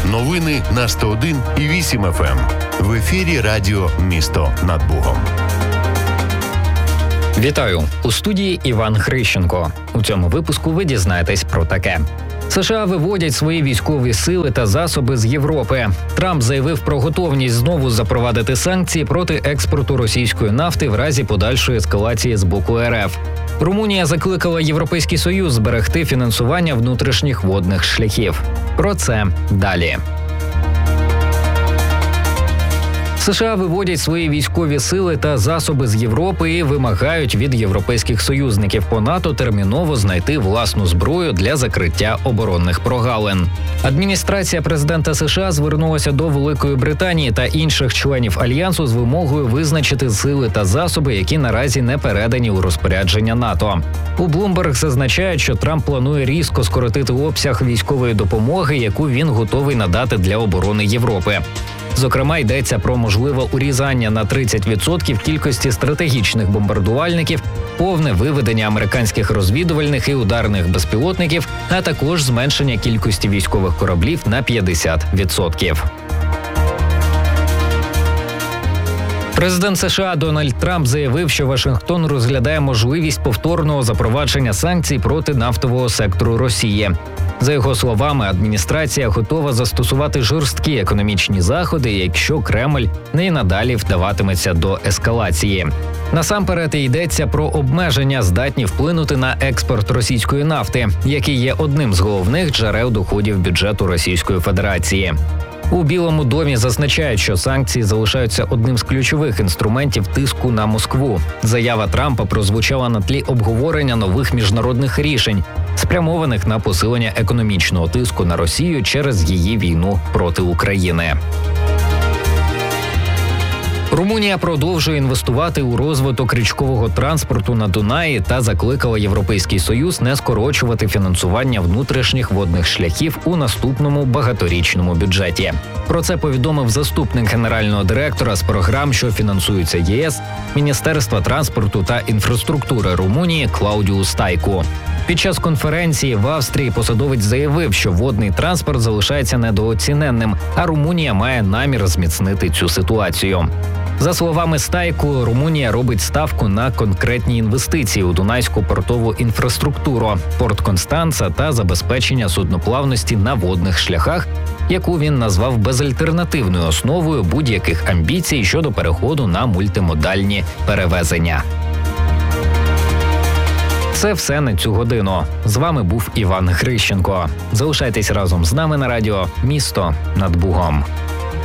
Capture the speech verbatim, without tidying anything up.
Новини на сто один і вісім еф ем. В ефірі радіо «Місто над Богом». Вітаю! У студії Іван Хрищенко. У цьому випуску ви дізнаєтесь про таке. США виводять свої військові сили та засоби з Європи. Трамп заявив про готовність знову запровадити санкції проти експорту російської нафти в разі подальшої ескалації з боку ер еф. Румунія закликала Європейський Союз зберегти фінансування внутрішніх водних шляхів. Про це далі. США виводять свої військові сили та засоби з Європи і вимагають від європейських союзників по НАТО терміново знайти власну зброю для закриття оборонних прогалин. Адміністрація президента США звернулася до Великої Британії та інших членів Альянсу з вимогою визначити сили та засоби, які наразі не передані у розпорядження НАТО. У Bloomberg зазначають, що Трамп планує різко скоротити обсяг військової допомоги, яку він готовий надати для оборони Європи. Зокрема, йдеться про можливе урізання на тридцять відсотків кількості стратегічних бомбардувальників, повне виведення американських розвідувальних і ударних безпілотників, а також зменшення кількості військових кораблів на п'ятдесят відсотків. Президент США Дональд Трамп заявив, що Вашингтон розглядає можливість повторного запровадження санкцій проти нафтового сектору Росії. За його словами, адміністрація готова застосувати жорсткі економічні заходи, якщо Кремль не й надалі вдаватиметься до ескалації. Насамперед йдеться про обмеження, здатні вплинути на експорт російської нафти, який є одним з головних джерел доходів бюджету Російської Федерації. У Білому домі зазначають, що санкції залишаються одним з ключових інструментів тиску на Москву. Заява Трампа прозвучала на тлі обговорення нових міжнародних рішень, спрямованих на посилення економічного тиску на Росію через її війну проти України. Румунія продовжує інвестувати у розвиток річкового транспорту на Дунаї та закликала Європейський Союз не скорочувати фінансування внутрішніх водних шляхів у наступному багаторічному бюджеті. Про це повідомив заступник генерального директора з програм, що фінансуються ЄС, Міністерства транспорту та інфраструктури Румунії Клаудіус Тайку. Під час конференції в Австрії посадовець заявив, що водний транспорт залишається недооціненним, а Румунія має намір зміцнити цю ситуацію. За словами Стайку, Румунія робить ставку на конкретні інвестиції у дунайську портову інфраструктуру, порт Констанца та забезпечення судноплавності на водних шляхах, яку він назвав безальтернативною основою будь-яких амбіцій щодо переходу на мультимодальні перевезення. Це все на цю годину. З вами був Іван Хрищенко. Залишайтесь разом з нами на радіо «Місто над Богом».